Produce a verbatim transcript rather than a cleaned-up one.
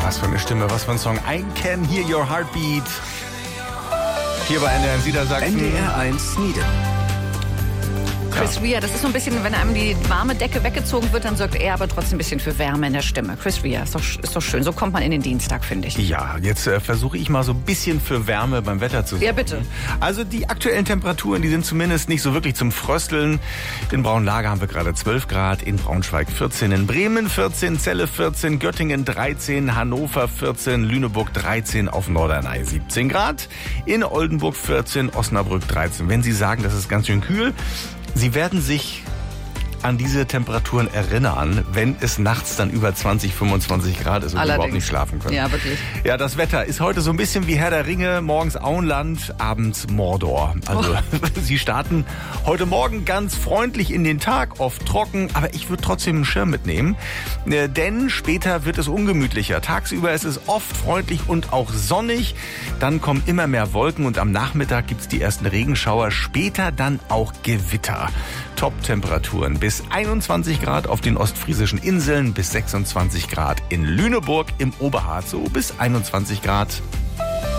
Was für eine Stimme, was für ein Song. I Can Hear Your Heartbeat. Hier bei N D R eins Niedersachsen. N D R eins Nieder. Chris Rea, das ist so ein bisschen, wenn einem die warme Decke weggezogen wird, dann sorgt er aber trotzdem ein bisschen für Wärme in der Stimme. Chris Rea, ist doch, ist doch schön. So kommt man in den Dienstag, finde ich. Ja, jetzt äh, versuche ich mal so ein bisschen für Wärme beim Wetter zu sorgen. Ja, bitte. Also die aktuellen Temperaturen, die sind zumindest nicht so wirklich zum Frösteln. In Braunlage haben wir gerade zwölf Grad, in Braunschweig vierzehn, in Bremen vierzehn, Celle vierzehn, Göttingen dreizehn, Hannover vierzehn, Lüneburg dreizehn, auf Norderney siebzehn Grad, in Oldenburg vierzehn, Osnabrück dreizehn. Wenn Sie sagen, das ist ganz schön kühl, Sie werden sich an diese Temperaturen erinnern, wenn es nachts dann über zwanzig, fünfundzwanzig Grad ist und Allerdings. Sie überhaupt nicht schlafen können. Ja, wirklich. Ja, das Wetter ist heute so ein bisschen wie Herr der Ringe, morgens Auenland, abends Mordor. Also oh. Sie starten heute Morgen ganz freundlich in den Tag, oft trocken, aber ich würde trotzdem einen Schirm mitnehmen, denn später wird es ungemütlicher. Tagsüber ist es oft freundlich und auch sonnig, dann kommen immer mehr Wolken und am Nachmittag gibt's die ersten Regenschauer, später dann auch Gewitter. Top-Temperaturen bis einundzwanzig Grad auf den ostfriesischen Inseln, bis sechsundzwanzig Grad in Lüneburg, im Oberharz so bis einundzwanzig Grad.